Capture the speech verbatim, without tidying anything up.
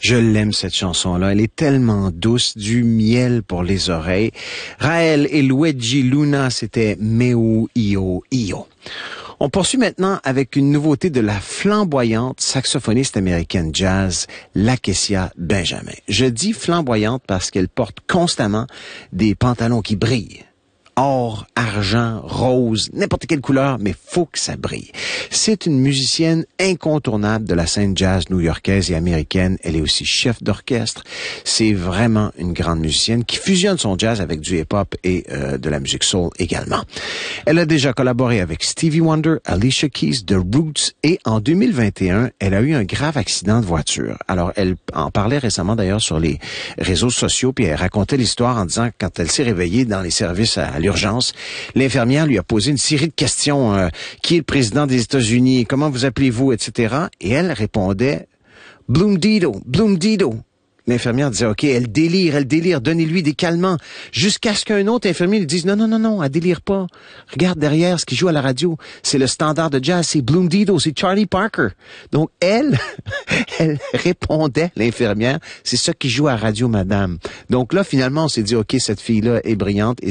Je l'aime, cette chanson-là. Elle est tellement douce, du miel pour les oreilles. Raël et Luigi Luna, c'était Meu Io Io. On poursuit maintenant avec une nouveauté de la flamboyante saxophoniste américaine jazz, Lakecia Benjamin. Je dis flamboyante parce qu'elle porte constamment des pantalons qui brillent. Or, argent, rose, n'importe quelle couleur, mais faut que ça brille. C'est une musicienne incontournable de la scène jazz new-yorkaise et américaine. Elle est aussi chef d'orchestre. C'est vraiment une grande musicienne qui fusionne son jazz avec du hip-hop et euh, de la musique soul également. Elle a déjà collaboré avec Stevie Wonder, Alicia Keys, The Roots et en deux mille vingt et un, elle a eu un grave accident de voiture. Alors, elle en parlait récemment d'ailleurs sur les réseaux sociaux puis elle racontait l'histoire en disant que quand elle s'est réveillée dans les services à l'urgence, l'infirmière lui a posé une série de questions. Euh, qui est le président des États-Unis? Comment vous appelez-vous? Etc. Et elle répondait « Bloom Dido, Bloom Dido ». L'infirmière disait « OK, elle délire, elle délire, donnez-lui des calmants. » Jusqu'à ce qu'un autre infirmier lui dise « Non, non, non, non, elle délire pas. Regarde derrière ce qui joue à la radio. C'est le standard de jazz, c'est Bloom Dido, c'est Charlie Parker. » Donc elle, elle répondait, l'infirmière, « C'est ça qui joue à la radio, madame. » Donc là, finalement, on s'est dit « OK, cette fille-là est brillante. »